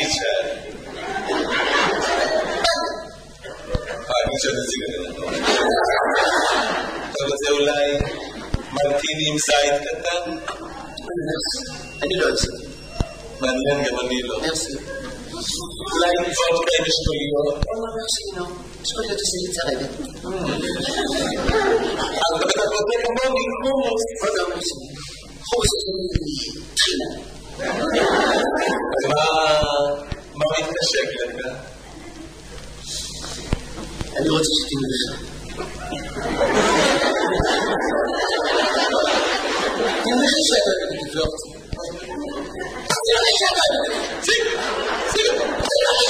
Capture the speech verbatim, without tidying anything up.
תשאל. אה, אני חושב את זה גם. אתה רוצה אולי מרטיני עם זית קטן? אני לא אצא. מעניין, גם אני לא. מרסי. אולי נפות כאלה שטוליות? לא, מרסי, לא. שטוליות עושה לי צרבת. אבל אתה רוצה כמוני חומוס. לא, לא, מרסי. חומוס זה טחינה. אז מה מתקשק לך? אני רוצה שתינו לך. אני אומר לך שאתה